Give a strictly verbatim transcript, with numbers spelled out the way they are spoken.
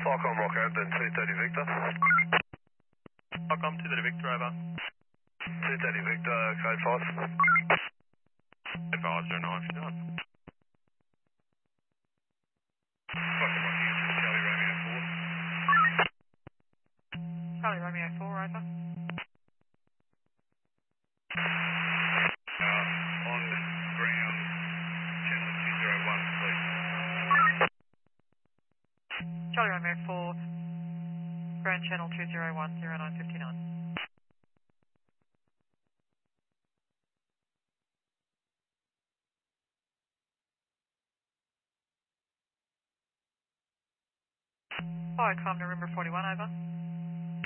Falcon Rockhampton, two thirty Victor. Falcon two thirty Victor, over. two thirty Victor, code five. Advisor nine if you're done. Falcon Rockhampton, Charlie Romeo four. Charlie Romeo four, over. Uh, on ground, channel two zero one, please. Charlie Romeo four, ground channel two zero one, zero nine five nine. Hi, com November forty-one, over.